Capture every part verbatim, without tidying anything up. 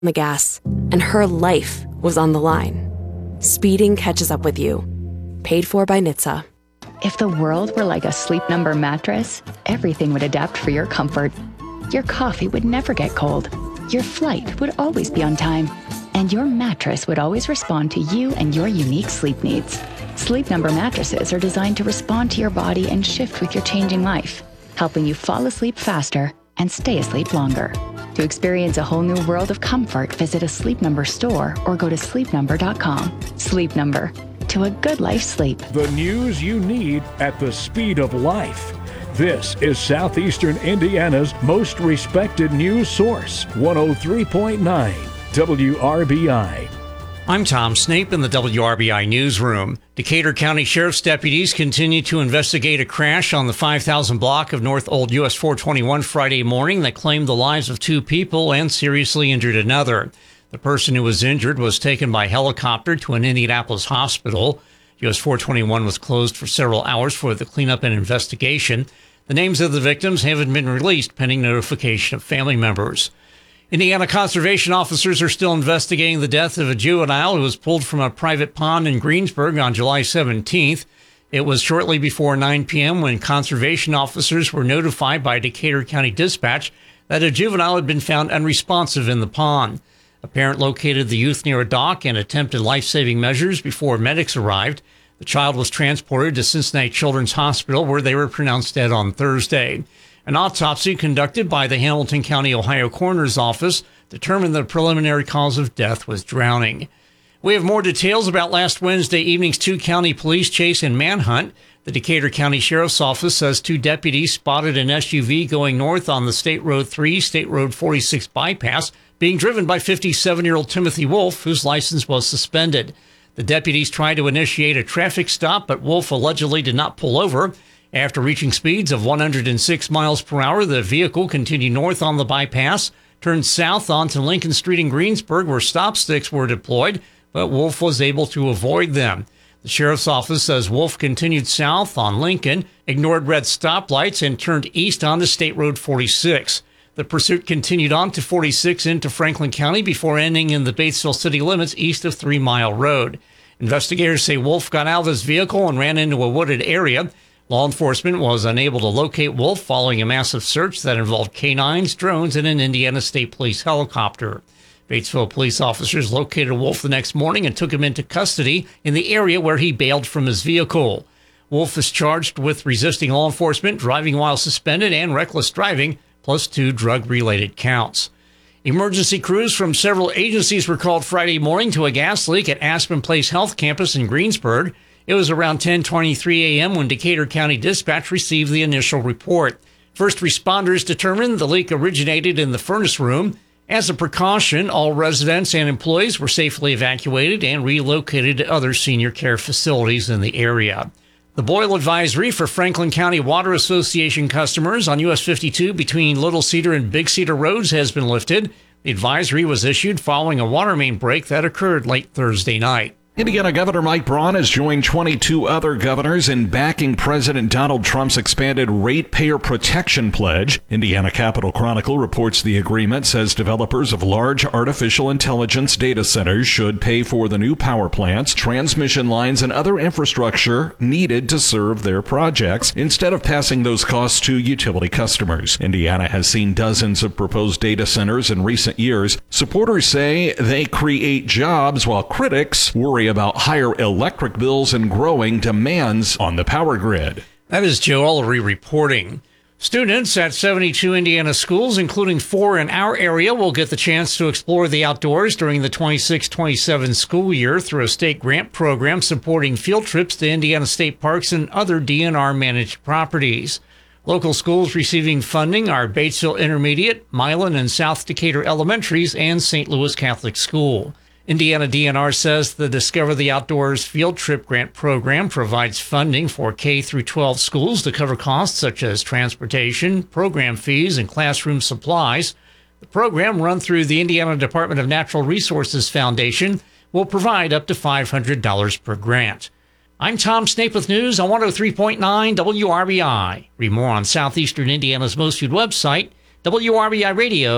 the gas, and her life was on the line. Speeding catches up with you. Paid for by N H T S A. If the world were like a Sleep Number mattress, everything would adapt for your comfort. Your coffee would never get cold. Your flight would always be on time. And your mattress would always respond to you and your unique sleep needs. Sleep Number mattresses are designed to respond to your body and shift with your changing life, helping you fall asleep faster and stay asleep longer. To experience a whole new world of comfort, visit a Sleep Number store or go to sleep number dot com. Sleep Number. To a good life sleep. The news you need at the speed of life. This is Southeastern Indiana's most respected news source, one oh three point nine W R B I. I'm Tom Snape in the W R B I newsroom. Decatur County Sheriff's deputies continue to investigate a crash on the five thousand block of North Old U S four twenty-one Friday morning that claimed the lives of two people and seriously injured another. The person who was injured was taken by helicopter to an Indianapolis hospital. U S four twenty-one was closed for several hours for the cleanup and investigation. The names of the victims haven't been released pending notification of family members. Indiana conservation officers are still investigating the death of a juvenile who was pulled from a private pond in Greensburg on July seventeenth. It was shortly before nine p.m. when conservation officers were notified by Decatur County Dispatch that a juvenile had been found unresponsive in the pond. A parent located the youth near a dock and attempted life-saving measures before medics arrived. The child was transported to Cincinnati Children's Hospital, where they were pronounced dead on Thursday. An autopsy conducted by the Hamilton County, Ohio Coroner's Office determined the preliminary cause of death was drowning. We have more details about last Wednesday evening's two-county police chase and manhunt. The Decatur County Sheriff's Office says two deputies spotted an S U V going north on the State Road three, State Road forty-six bypass, being driven by fifty-seven-year-old Timothy Wolf, whose license was suspended. The deputies tried to initiate a traffic stop, but Wolf allegedly did not pull over. After reaching speeds of one hundred six miles per hour, the vehicle continued north on the bypass, turned south onto Lincoln Street in Greensburg, where stop sticks were deployed, but Wolf was able to avoid them. The sheriff's office says Wolf continued south on Lincoln, ignored red stoplights, and turned east onto State Road forty-six. The pursuit continued on to forty-six into Franklin County before ending in the Batesville city limits east of Three Mile Road. Investigators say Wolf got out of his vehicle and ran into a wooded area. Law enforcement was unable to locate Wolf following a massive search that involved canines, drones, and an Indiana State Police helicopter. Batesville police officers located Wolf the next morning and took him into custody in the area where he bailed from his vehicle. Wolf is charged with resisting law enforcement, driving while suspended, and reckless driving, plus two drug-related counts. Emergency crews from several agencies were called Friday morning to a gas leak at Aspen Place Health Campus in Greensburg. It was around ten twenty-three a.m. when Decatur County Dispatch received the initial report. First responders determined the leak originated in the furnace room. As a precaution, all residents and employees were safely evacuated and relocated to other senior care facilities in the area. The boil advisory for Franklin County Water Association customers on U S fifty-two between Little Cedar and Big Cedar Roads has been lifted. The advisory was issued following a water main break that occurred late Thursday night. Indiana Governor Mike Braun has joined twenty-two other governors in backing President Donald Trump's expanded ratepayer protection pledge. Indiana Capitol Chronicle reports the agreement says developers of large artificial intelligence data centers should pay for the new power plants, transmission lines, and other infrastructure needed to serve their projects instead of passing those costs to utility customers. Indiana has seen dozens of proposed data centers in recent years. Supporters say they create jobs while critics worry about higher electric bills and growing demands on the power grid. That is Joe Ullery reporting. Students at seventy-two Indiana schools, including four in our area, will get the chance to explore the outdoors during the twenty-six twenty-seven school year through a state grant program supporting field trips to Indiana state parks and other D N R-managed properties. Local schools receiving funding are Batesville Intermediate, Milan and South Decatur Elementaries, and Saint Louis Catholic School. Indiana D N R says the Discover the Outdoors Field Trip Grant Program provides funding for K through twelve schools to cover costs such as transportation, program fees, and classroom supplies. The program, run through the Indiana Department of Natural Resources Foundation, will provide up to five hundred dollars per grant. I'm Tom Snape with news on one oh three point nine W R B I. Read more on Southeastern Indiana's most viewed website, W R B I radio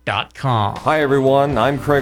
dot com. Hi, everyone. I'm Craig